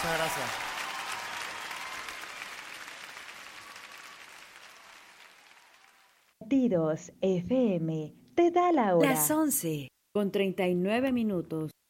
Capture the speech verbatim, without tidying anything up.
Muchas gracias. Latidos F M te da la hora. Las once con treinta y nueve minutos.